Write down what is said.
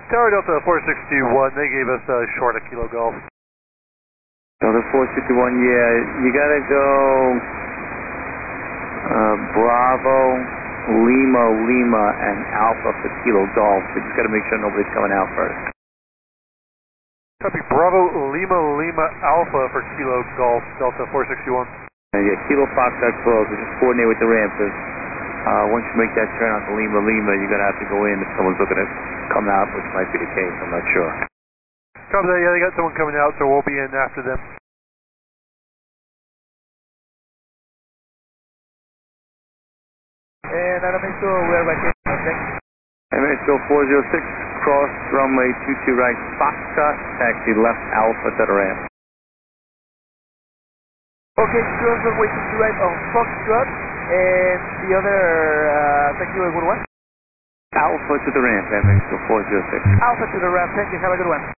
Tower Delta 461, they gave us short of Kilo Golf. Delta 461, yeah, you gotta go Bravo, Lima, and Alpha for Kilo Golf. We just gotta make sure nobody's coming out first. Copy, Bravo, Lima, Alpha for Kilo Golf, Delta 461. Yeah, Kilo Foxtrot closed, we just coordinate with the ramp, because once you make that turn out to Lima, you're gonna have to go in if someone's looking to come out, which might be the case, I'm not sure. Copy that, yeah, they got someone coming out, so we'll be in after them. And Aeromexico, we are back in. Aeromexico 406, cross runway 22 right, Foxtrot, taxi left Alpha to the ramp. Okay, cross runway 22 right on Foxtrot, and the other taxi way, good one? Alpha to the ramp, Aeromexico 406. Alpha to the ramp, thank you, have a good one.